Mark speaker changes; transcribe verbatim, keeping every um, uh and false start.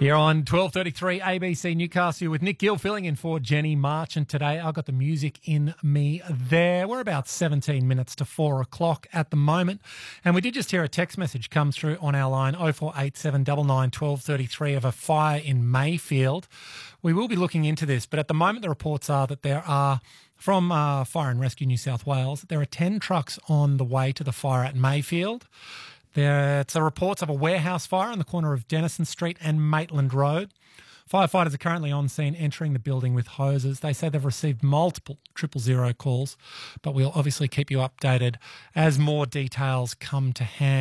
Speaker 1: Here on twelve thirty-three A B C Newcastle with Nick Gill filling in for Jenny Marchant today. I've got the music in me there. We're about seventeen minutes to four o'clock at the moment. And we did just hear a text message come through on our line oh four eight seven nine nine one two three three of a fire in Mayfield. We will be looking into this, but at the moment the reports are that there are, from uh, Fire and Rescue New South Wales, there are ten trucks on the way to the fire at Mayfield. There, it's a reports of a warehouse fire on the corner of Denison Street and Maitland Road. Firefighters are currently on scene entering the building with hoses. They say they've received multiple triple zero calls, but we'll obviously keep you updated as more details come to hand.